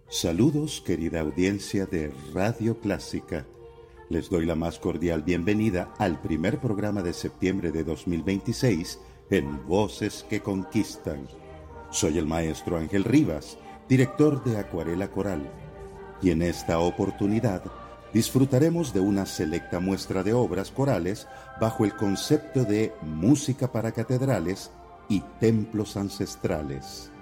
Saludos, querida audiencia de Radio Clásica. Les doy la más cordial bienvenida al primer programa de septiembre de 2026 en Voces que Conquistan. Soy el maestro Ángel Rivas, director de Acuarela Coral, y en esta oportunidad disfrutaremos de una selecta muestra de obras corales bajo el concepto de música para catedrales y templos ancestrales.